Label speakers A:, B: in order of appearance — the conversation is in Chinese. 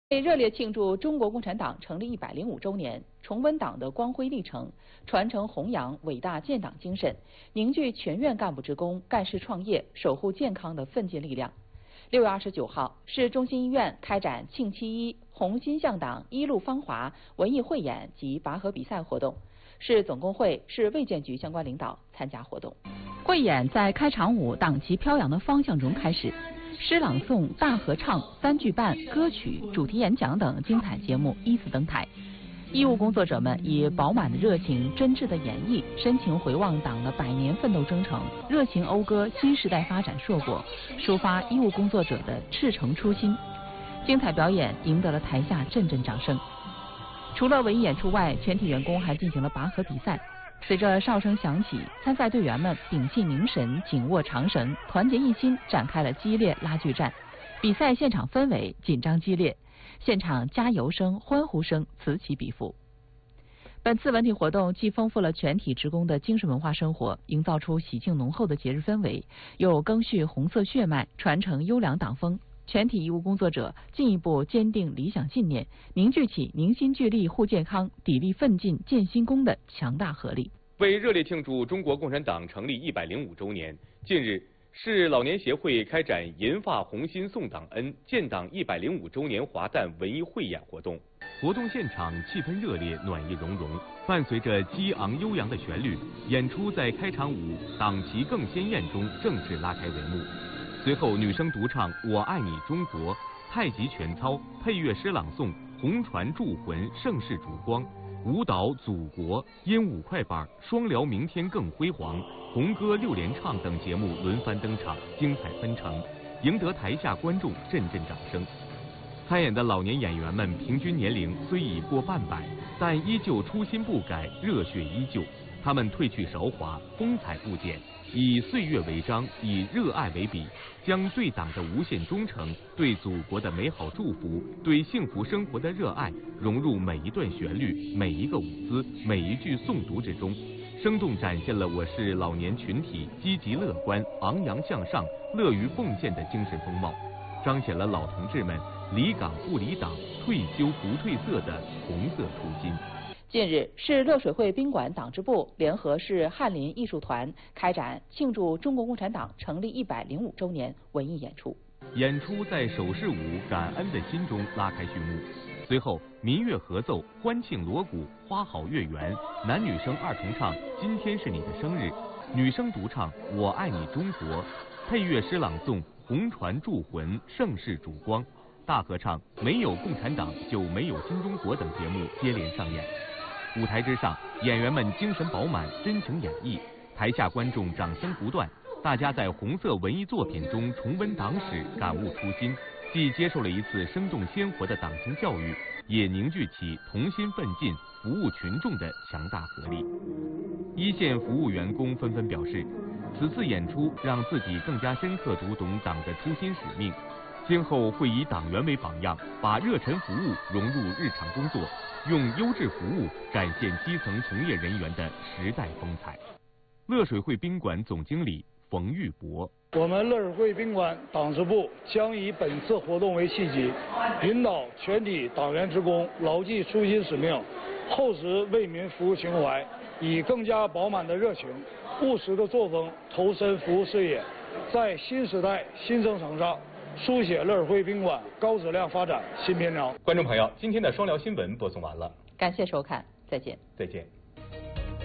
A: 为热烈庆祝中国共产党成立105周年，重温党的光辉历程，传承弘扬伟大建党精神，凝聚全院干部职工干事创业、守护健康的奋进力量。6月29号，市中心医院开展庆7·1红心向党一路芳华文艺汇演及拔河比赛活动，市总工会、市卫健局相关领导参加活动。汇演在开场舞《党旗飘扬的方向》中开始。诗朗诵、大合唱、3句半、歌曲、主题演讲等精彩节目依次登台。医务工作者们以饱满的热情、真挚的演绎，深情回望党的100年奋斗征程，热情讴歌新时代发展硕果，抒发医务工作者的赤诚初心。精彩表演赢得了台下阵阵掌声。除了文艺演出外，全体员工还进行了拔河比赛。随着哨声响起，参赛队员们屏气凝神，紧握长绳，团结一心，展开了激烈拉锯战。比赛现场氛围紧张激烈，现场加油声、欢呼声此起彼伏。本次文体活动既丰富了全体职工的精神文化生活，营造出喜庆浓厚的节日氛围，又赓续红色血脉，传承优良党风。全体医务工作者进一步坚定理想信念，凝聚起凝心聚力护健康、砥砺奋进建新功的强大合力。
B: 为热烈庆祝中国共产党成立105周年，近日，市老年协会开展银发红心送党恩建党105周年华诞文艺汇演活动。活动现场气氛热烈，暖意融融，伴随着激昂悠扬的旋律，演出在开场舞《党旗更鲜艳》中正式拉开帷幕。随后，女生独唱《我爱你中国》，太极拳操，配乐诗朗诵《红船铸魂盛世烛光》，舞蹈祖国、鹦鹉快板、双辽明天更辉煌、红歌6连唱等节目轮番登场，精彩纷呈，赢得台下观众阵阵掌声。参演的老年演员们平均年龄虽已过半百，但依旧初心不改，热血依旧。他们褪去韶华，风采不减，以岁月为章，以热爱为笔，将对党的无限忠诚、对祖国的美好祝福、对幸福生活的热爱融入每一段旋律、每一个舞姿、每一句诵读之中，生动展现了我市老年群体积极乐观、昂扬向上、乐于奉献的精神风貌，彰显了老同志们离岗不离党、退休不褪色的红色初心。
A: 近日，市乐水会宾馆党支部联合市翰林艺术团开展庆祝中国共产党成立105周年文艺演出。
B: 演出在手势舞《感恩的心》中拉开序幕，随后民乐合奏、欢庆锣鼓、花好月圆，男女生2重唱《今天是你的生日》，女生独唱《我爱你中国》，配乐诗朗诵《红船铸魂盛世烛光》，大合唱《没有共产党就没有新中国》等节目接连上演。舞台之上，演员们精神饱满，真情演绎；台下观众掌声不断。大家在红色文艺作品中重温党史，感悟初心，既接受了一次生动鲜活的党情教育，也凝聚起同心奋进、服务群众的强大合力。一线服务员工纷纷表示，此次演出让自己更加深刻读懂党的初心使命，今后会以党员为榜样，把热忱服务融入日常工作，用优质服务展现基层从业人员的时代风采。乐水会宾馆总经理冯玉博：
C: 我们乐水会宾馆党支部将以本次活动为契机，引导全体党员职工牢记初心使命，厚实为民服务情怀，以更加饱满的热情、务实的作风投身服务事业，在新时代新征程上书写乐水会宾馆高质量发展新篇章。
B: 观众朋友，今天的双聊新闻播送完了，
A: 感谢收看，再见。
B: 再见。